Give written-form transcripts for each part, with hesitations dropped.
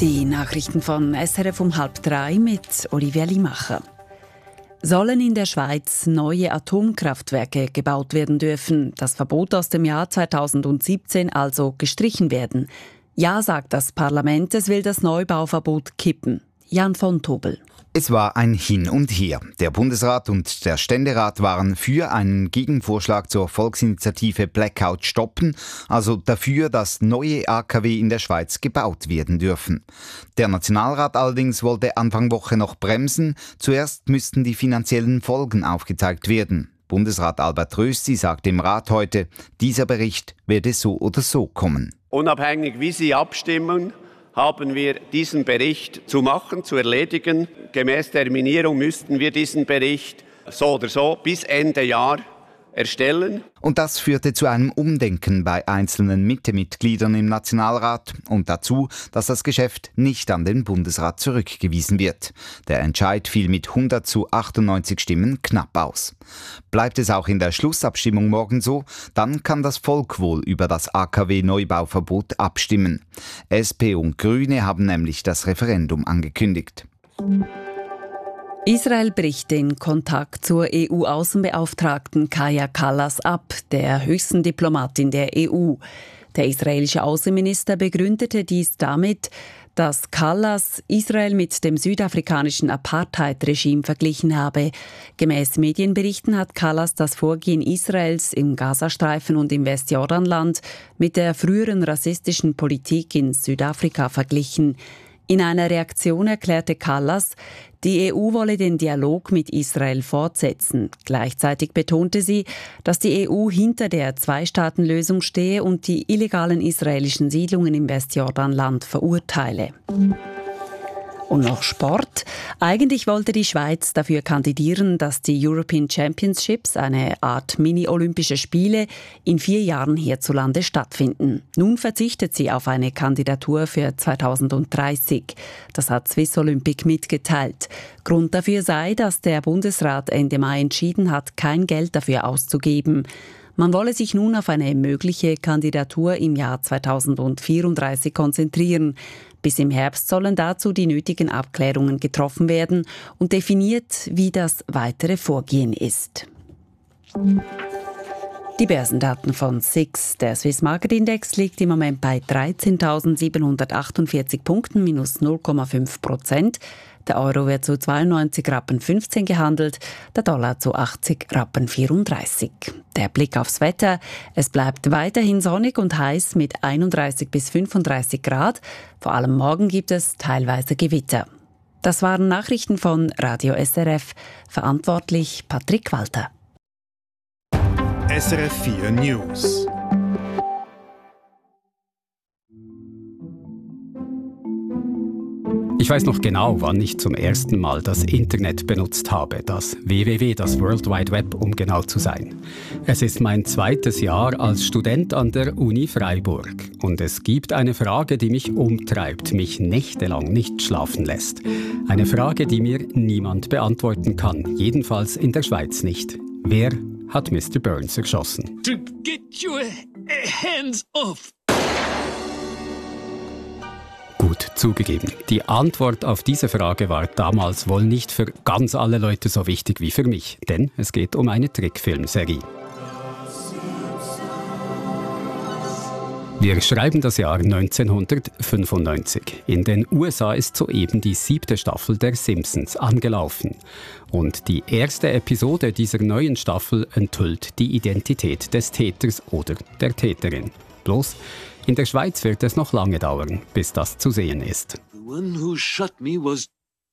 Die Nachrichten von SRF um 2:30 mit Olivia Limacher. Sollen in der Schweiz neue Atomkraftwerke gebaut werden dürfen? Das Verbot aus dem Jahr 2017 also gestrichen werden. Ja, sagt das Parlament, es will das Neubauverbot kippen. Jan von Tobel. Es war ein Hin und Her. Der Bundesrat und der Ständerat waren für einen Gegenvorschlag zur Volksinitiative Blackout stoppen, also dafür, dass neue AKW in der Schweiz gebaut werden dürfen. Der Nationalrat allerdings wollte Anfang Woche noch bremsen. Zuerst müssten die finanziellen Folgen aufgezeigt werden. Bundesrat Albert Rösti sagte im Rat heute, dieser Bericht werde so oder so kommen. Unabhängig wie Sie abstimmen, haben wir diesen Bericht zu machen, zu erledigen. Gemäß Terminierung müssten wir diesen Bericht so oder so bis Ende Jahr erstellen. Und das führte zu einem Umdenken bei einzelnen Mitte-Mitgliedern im Nationalrat und dazu, dass das Geschäft nicht an den Bundesrat zurückgewiesen wird. Der Entscheid fiel mit 100:98 Stimmen knapp aus. Bleibt es auch in der Schlussabstimmung morgen so, dann kann das Volk wohl über das AKW-Neubauverbot abstimmen. SP und Grüne haben nämlich das Referendum angekündigt. Israel bricht den Kontakt zur EU-Außenbeauftragten Kaja Kallas ab, der höchsten Diplomatin der EU. Der israelische Außenminister begründete dies damit, dass Kallas Israel mit dem südafrikanischen Apartheid-Regime verglichen habe. Gemäß Medienberichten hat Kallas das Vorgehen Israels im Gazastreifen und im Westjordanland mit der früheren rassistischen Politik in Südafrika verglichen. In einer Reaktion erklärte Kallas, die EU wolle den Dialog mit Israel fortsetzen. Gleichzeitig betonte sie, dass die EU hinter der Zwei-Staaten-Lösung stehe und die illegalen israelischen Siedlungen im Westjordanland verurteile. Und noch Sport. Eigentlich wollte die Schweiz dafür kandidieren, dass die European Championships, eine Art Mini-Olympische Spiele, in 4 Jahren hierzulande stattfinden. Nun verzichtet sie auf eine Kandidatur für 2030. Das hat Swiss Olympic mitgeteilt. Grund dafür sei, dass der Bundesrat Ende Mai entschieden hat, kein Geld dafür auszugeben. Man wolle sich nun auf eine mögliche Kandidatur im Jahr 2034 konzentrieren. Bis im Herbst sollen dazu die nötigen Abklärungen getroffen werden und definiert, wie das weitere Vorgehen ist. Die Börsendaten von SIX. Der Swiss Market Index liegt im Moment bei 13.748 Punkten, minus 0,5%. Der Euro wird zu 92,15 Rappen gehandelt, der Dollar zu 80,34 Rappen. Der Blick aufs Wetter. Es bleibt weiterhin sonnig und heiß mit 31 bis 35 Grad. Vor allem morgen gibt es teilweise Gewitter. Das waren Nachrichten von Radio SRF. Verantwortlich Patrick Walter. SRF 4 News. Ich weiß noch genau, wann ich zum ersten Mal das Internet benutzt habe, das WWW, das World Wide Web, um genau zu sein. Es ist mein 2. Jahr als Student an der Uni Freiburg und es gibt eine Frage, die mich umtreibt, mich nächtelang nicht schlafen lässt. Eine Frage, die mir niemand beantworten kann, jedenfalls in der Schweiz nicht. Wer hat Mr. Burns erschossen? To get your hands off! Gut, zugegeben. Die Antwort auf diese Frage war damals wohl nicht für ganz alle Leute so wichtig wie für mich, denn es geht um eine Trickfilmserie. Wir schreiben das Jahr 1995. In den USA ist soeben die 7. Staffel der Simpsons angelaufen. Und die erste Episode dieser neuen Staffel enthüllt die Identität des Täters oder der Täterin. Bloß, in der Schweiz wird es noch lange dauern, bis das zu sehen ist. The one who shot me was...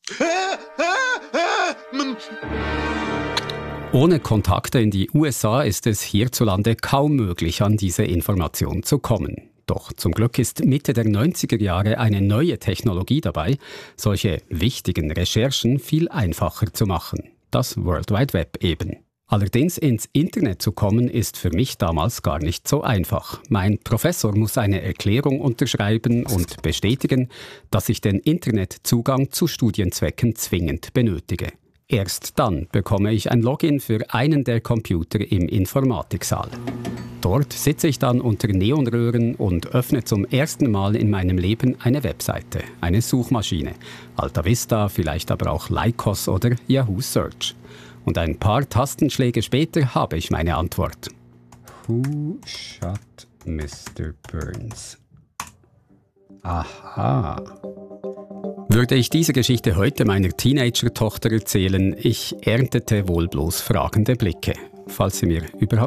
Ohne Kontakte in die USA ist es hierzulande kaum möglich, an diese Information zu kommen. Doch zum Glück ist Mitte der 90er Jahre eine neue Technologie dabei, solche wichtigen Recherchen viel einfacher zu machen. Das World Wide Web eben. Allerdings ins Internet zu kommen, ist für mich damals gar nicht so einfach. Mein Professor muss eine Erklärung unterschreiben und bestätigen, dass ich den Internetzugang zu Studienzwecken zwingend benötige. Erst dann bekomme ich ein Login für einen der Computer im Informatiksaal. Dort sitze ich dann unter Neonröhren und öffne zum ersten Mal in meinem Leben eine Webseite, eine Suchmaschine. Alta Vista, vielleicht aber auch Lycos oder Yahoo Search. Und ein paar Tastenschläge später habe ich meine Antwort. Who shot Mr. Burns? Aha. Würde ich diese Geschichte heute meiner Teenager-Tochter erzählen, ich erntete wohl bloß fragende Blicke, falls sie mir überhaupt